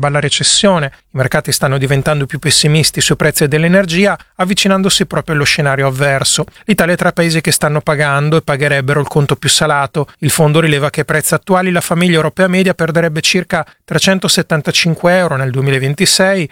serba alla recessione. I mercati stanno diventando più pessimisti sui prezzi dell'energia, avvicinandosi proprio allo scenario avverso. L'Italia è tra i paesi che stanno pagando e pagherebbero il conto più salato. Il fondo rileva che ai prezzi attuali la famiglia europea media perderebbe circa 375 euro nel 2026,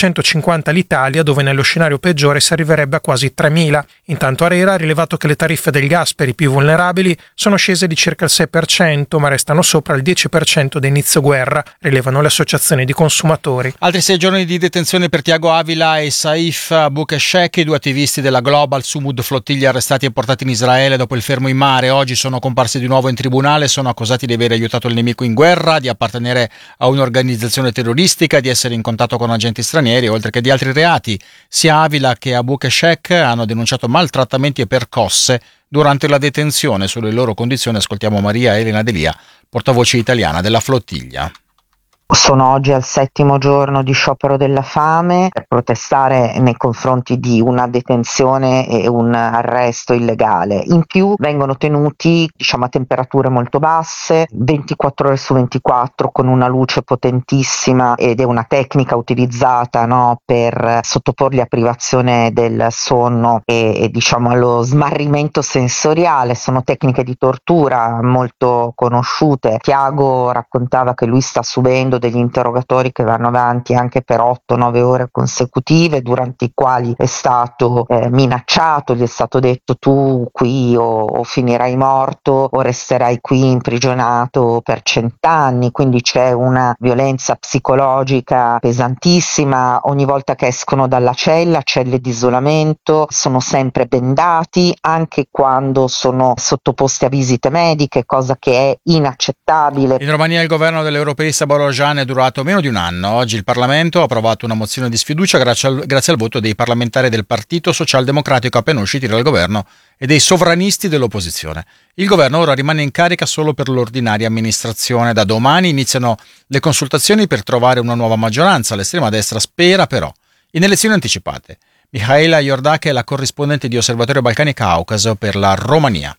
450 l'Italia, dove nello scenario peggiore si arriverebbe a quasi 3.000. Intanto ARERA ha rilevato che le tariffe del gas per i più vulnerabili sono scese di circa il 6%, ma restano sopra il 10% da inizio guerra, rilevano le associazioni di consumatori. Altri 6 giorni di detenzione per Tiago Avila e Saif Boukeshek, i 2 attivisti della Global Sumud Flottiglia arrestati e portati in Israele dopo il fermo in mare. Oggi sono comparsi di nuovo in tribunale, sono accusati di aver aiutato il nemico in guerra, di appartenere a un'organizzazione terroristica, di essere in contatto con agenti stranieri, oltre che di altri reati. Sia Avila che Boukeshek hanno denunciato maltrattamenti e percosse durante la detenzione. Sulle loro condizioni ascoltiamo Maria Elena Delia, portavoce italiana della flottiglia. Sono oggi al 7° giorno di sciopero della fame per protestare nei confronti di una detenzione e un arresto illegale. In più vengono tenuti, a temperature molto basse, 24 ore su 24, con una luce potentissima, ed è una tecnica utilizzata, per sottoporli a privazione del sonno e allo smarrimento sensoriale. Sono tecniche di tortura molto conosciute. Tiago raccontava che lui sta subendo degli interrogatori che vanno avanti anche per 8-9 ore consecutive, durante i quali è stato minacciato, gli è stato detto: tu qui o finirai morto o resterai qui imprigionato per 100 anni. Quindi c'è una violenza psicologica pesantissima. Ogni volta che escono dalla celle di isolamento, sono sempre bendati, anche quando sono sottoposti a visite mediche, cosa che è inaccettabile. In Romania il governo dell'europeista Borojan è durato meno di un anno. Oggi il Parlamento ha approvato una mozione di sfiducia grazie al voto dei parlamentari del Partito Socialdemocratico appena usciti dal governo e dei sovranisti dell'opposizione. Il governo ora rimane in carica solo per l'ordinaria amministrazione. Da domani iniziano le consultazioni per trovare una nuova maggioranza. L'estrema destra spera però in elezioni anticipate. Mihaela Iordache è la corrispondente di Osservatorio Balcani Caucaso per la Romania.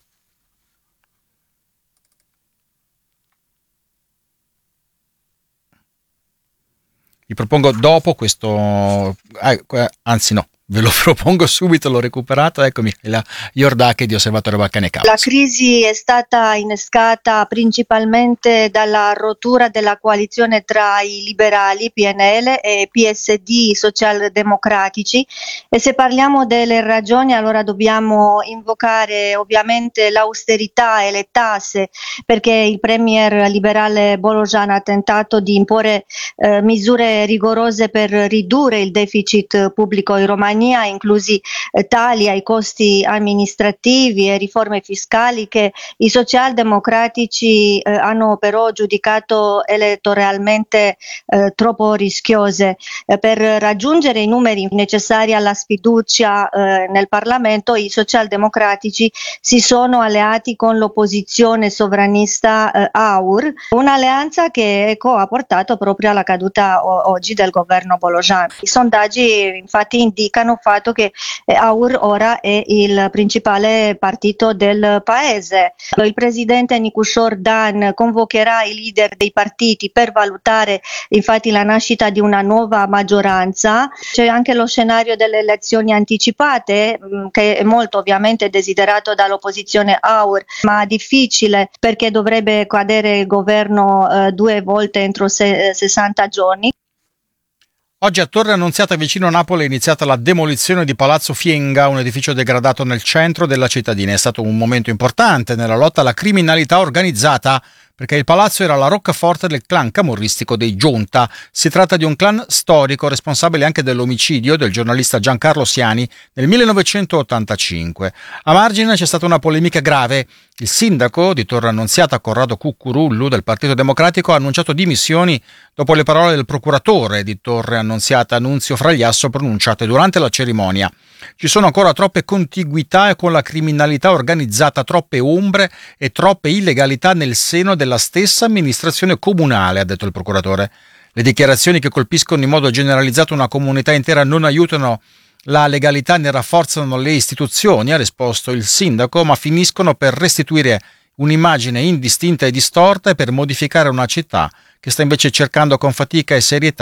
Vi propongo dopo questo, anzi no, ve lo propongo subito, l'ho recuperato, eccomi, la Iordache di Osservatorio Balcani Caucaso. La crisi è stata innescata principalmente dalla rottura della coalizione tra i liberali, PNL, e PSD, socialdemocratici, e se parliamo delle ragioni allora dobbiamo invocare ovviamente l'austerità e le tasse, perché il premier liberale Borojan ha tentato di imporre misure rigorose per ridurre il deficit pubblico in Romania, inclusi tagli ai costi amministrativi e riforme fiscali che i socialdemocratici hanno però giudicato elettoralmente troppo rischiose. Per raggiungere i numeri necessari alla sfiducia nel Parlamento, i socialdemocratici si sono alleati con l'opposizione sovranista AUR, un'alleanza che ha portato proprio alla caduta oggi del governo Borojan. I sondaggi infatti indicano il fatto che AUR ora è il principale partito del paese. Il presidente Nicușor Dan convocherà i leader dei partiti per valutare infatti la nascita di una nuova maggioranza. C'è anche lo scenario delle elezioni anticipate, che è molto ovviamente desiderato dall'opposizione AUR, ma difficile perché dovrebbe cadere il governo 2 volte entro 60 giorni. Oggi a Torre Annunziata vicino a Napoli è iniziata la demolizione di Palazzo Fienga, un edificio degradato nel centro della cittadina. È stato un momento importante nella lotta alla criminalità organizzata, perché il palazzo era la roccaforte del clan camorristico dei Giunta. Si tratta di un clan storico responsabile anche dell'omicidio del giornalista Giancarlo Siani nel 1985. A margine c'è stata una polemica grave. Il sindaco di Torre Annunziata, Corrado Cuccurullu, del Partito Democratico, ha annunciato dimissioni dopo le parole del procuratore di Torre Annunziata, Nunzio Fragliasso, pronunciate durante la cerimonia. Ci sono ancora troppe contiguità con la criminalità organizzata, troppe ombre e troppe illegalità nel seno della stessa amministrazione comunale, ha detto il procuratore. Le dichiarazioni che colpiscono in modo generalizzato una comunità intera non aiutano la legalità né rafforzano le istituzioni, ha risposto il sindaco, ma finiscono per restituire un'immagine indistinta e distorta e per modificare una città che sta invece cercando con fatica e serietà